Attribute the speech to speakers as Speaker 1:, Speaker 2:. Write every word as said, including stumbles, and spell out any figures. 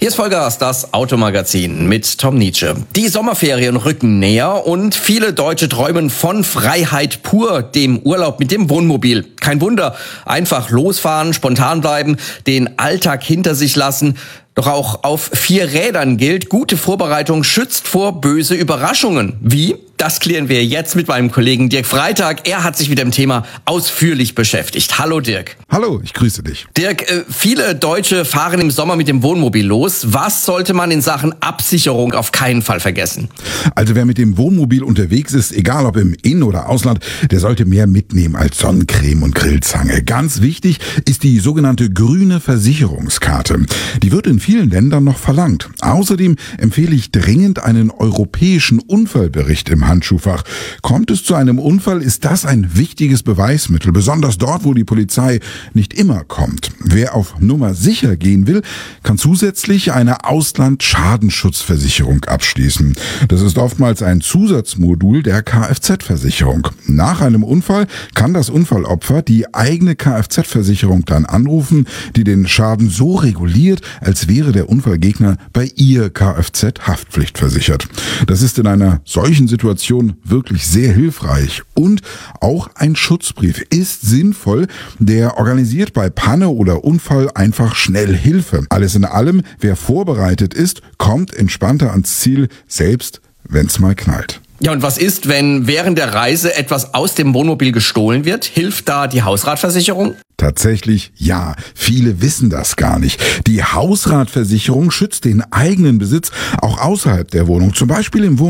Speaker 1: Hier ist Vollgas, das Automagazin mit Tom Nietzsche. Die Sommerferien rücken näher und viele Deutsche träumen von Freiheit pur, dem Urlaub mit dem Wohnmobil. Kein Wunder, einfach losfahren, spontan bleiben, den Alltag hinter sich lassen. Doch auch auf vier Rädern gilt, gute Vorbereitung schützt vor böse Überraschungen. Wie? Das klären wir jetzt mit meinem Kollegen Dirk Freitag. Er hat sich mit dem Thema ausführlich beschäftigt. Hallo Dirk.
Speaker 2: Hallo, ich grüße dich.
Speaker 1: Dirk, äh, viele Deutsche fahren im Sommer mit dem Wohnmobil los. Was sollte man in Sachen Absicherung auf keinen Fall vergessen?
Speaker 2: Also wer mit dem Wohnmobil unterwegs ist, egal ob im In- oder Ausland, der sollte mehr mitnehmen als Sonnencreme und Grillzange. Ganz wichtig ist die sogenannte grüne Versicherungskarte. Die wird in vielen Ländern noch verlangt. Außerdem empfehle ich dringend einen europäischen Unfallbericht im Handschuhfach. Kommt es zu einem Unfall, ist das ein wichtiges Beweismittel, besonders dort, wo die Polizei nicht immer kommt. Wer auf Nummer sicher gehen will, kann zusätzlich eine Ausland-Schadenschutzversicherung abschließen. Das ist oftmals ein Zusatzmodul der Kfz-Versicherung. Nach einem Unfall kann das Unfallopfer die eigene Kfz-Versicherung dann anrufen, die den Schaden so reguliert, als wäre der Unfallgegner bei ihr Kfz-Haftpflicht versichert. Das ist in einer solchen Situation wirklich sehr hilfreich. Und auch ein Schutzbrief ist sinnvoll, der organisiert bei Panne oder Unfall einfach schnell Hilfe. Alles in allem, wer vorbereitet ist, kommt entspannter ans Ziel, selbst wenn's mal knallt.
Speaker 1: Ja, und was ist, wenn während der Reise etwas aus dem Wohnmobil gestohlen wird? Hilft da die Hausratversicherung?
Speaker 2: Tatsächlich ja, viele wissen das gar nicht. Die Hausratversicherung schützt den eigenen Besitz auch außerhalb der Wohnung, zum Beispiel im Wohnmobil.